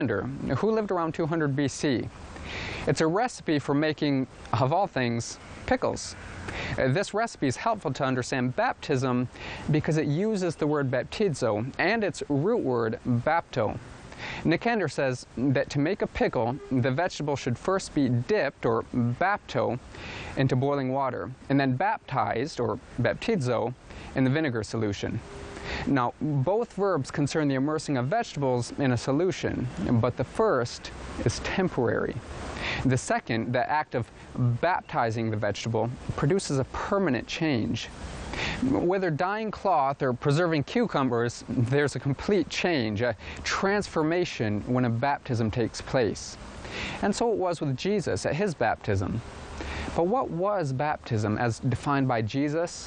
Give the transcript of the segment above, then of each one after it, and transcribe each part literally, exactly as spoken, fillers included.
who lived around two hundred B C. It's a recipe for making, of all things, pickles. Uh, this recipe is helpful to understand baptism because it uses the word baptizo and its root word bapto. Nicander says that to make a pickle, the vegetable should first be dipped, or bapto, into boiling water, and then baptized, or baptizo, in the vinegar solution. Now, both verbs concern the immersing of vegetables in a solution, but the first is temporary. The second, the act of baptizing the vegetable, produces a permanent change. Whether dyeing cloth or preserving cucumbers, there's a complete change, a transformation when a baptism takes place. And so it was with Jesus at his baptism. But what was baptism as defined by Jesus?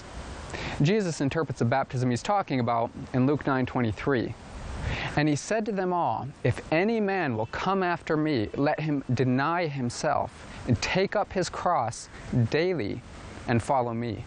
Jesus interprets the baptism he's talking about in Luke nine twenty-three. And he said to them all, "If any man will come after me, let him deny himself and take up his cross daily and follow me."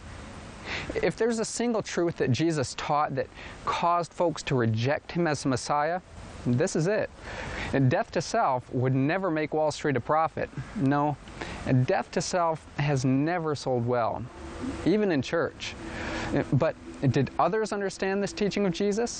If there's a single truth that Jesus taught that caused folks to reject him as the Messiah, this is it. And death to self would never make Wall Street a profit. No, and death to self has never sold well, even in church. But did others understand this teaching of Jesus?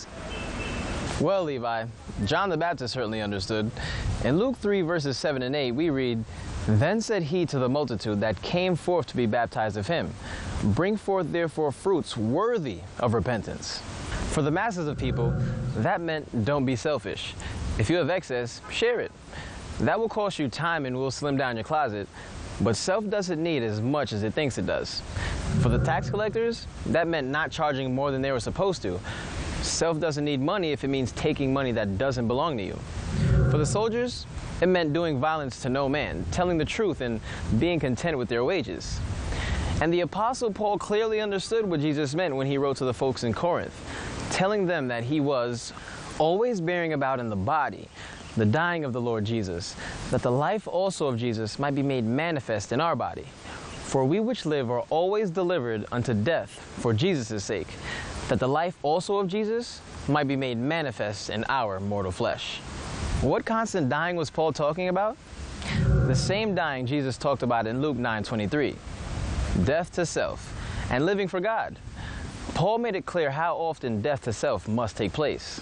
Well, Levi, John the Baptist certainly understood. In Luke three, verses seven and eight, we read, "Then said he to the multitude that came forth to be baptized of him, Bring forth therefore fruits worthy of repentance." For the masses of people, that meant don't be selfish. If you have excess, share it. That will cost you time and will slim down your closet, but self doesn't need as much as it thinks it does. For the tax collectors, that meant not charging more than they were supposed to. Self doesn't need money if it means taking money that doesn't belong to you. For the soldiers, it meant doing violence to no man, telling the truth and being content with their wages. And the Apostle Paul clearly understood what Jesus meant when he wrote to the folks in Corinth, telling them that he was always bearing about in the body the dying of the Lord Jesus, that the life also of Jesus might be made manifest in our body. For we which live are always delivered unto death for Jesus' sake, that the life also of Jesus might be made manifest in our mortal flesh. What constant dying was Paul talking about? The same dying Jesus talked about in Luke nine twenty-three. Death to self and living for God. Paul made it clear how often death to self must take place.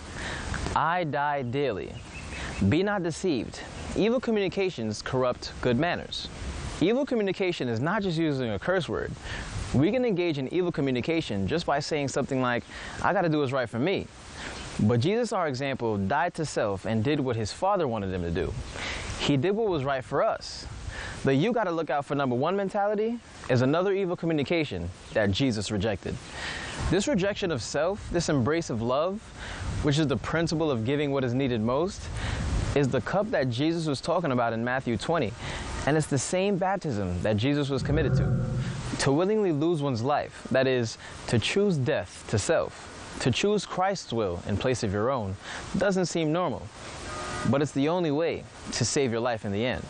I die daily. Be not deceived. Evil communications corrupt good manners. Evil communication is not just using a curse word. We can engage in evil communication just by saying something like, I gotta do what's right for me. But Jesus, our example, died to self and did what his Father wanted him to do. He did what was right for us. The you gotta look out for number one mentality is another evil communication that Jesus rejected. This rejection of self, this embrace of love, which is the principle of giving what is needed most, is the cup that Jesus was talking about in Matthew twenty. And it's the same baptism that Jesus was committed to. To willingly lose one's life, that is, to choose death to self, to choose Christ's will in place of your own, doesn't seem normal. But it's the only way to save your life in the end.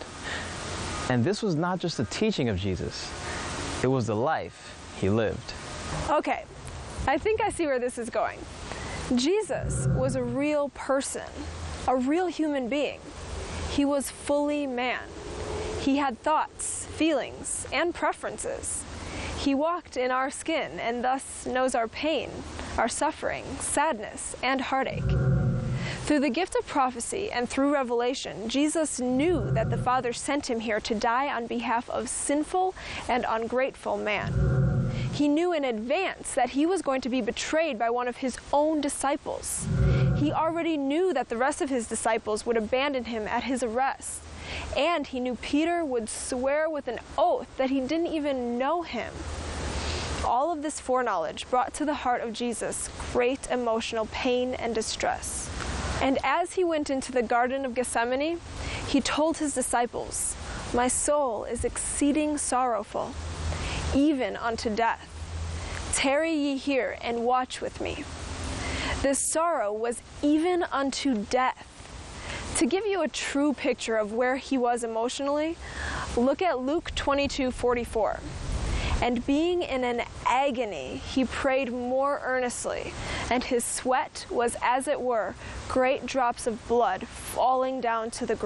And this was not just the teaching of Jesus, it was the life he lived. Okay, I think I see where this is going. Jesus was a real person, a real human being. He was fully man. He had thoughts, feelings, and preferences. He walked in our skin and thus knows our pain, our suffering, sadness, and heartache. Through the gift of prophecy and through revelation, Jesus knew that the Father sent him here to die on behalf of sinful and ungrateful man. He knew in advance that he was going to be betrayed by one of his own disciples. He already knew that the rest of his disciples would abandon him at his arrest. And he knew Peter would swear with an oath that he didn't even know him. All of this foreknowledge brought to the heart of Jesus great emotional pain and distress. And as he went into the Garden of Gethsemane, he told his disciples, "My soul is exceeding sorrowful, even unto death. Tarry ye here and watch with me." This sorrow was even unto death. To give you a true picture of where he was emotionally, look at Luke twenty-two forty-four. And being in an agony, he prayed more earnestly, and his sweat was as it were great drops of blood falling down to the ground.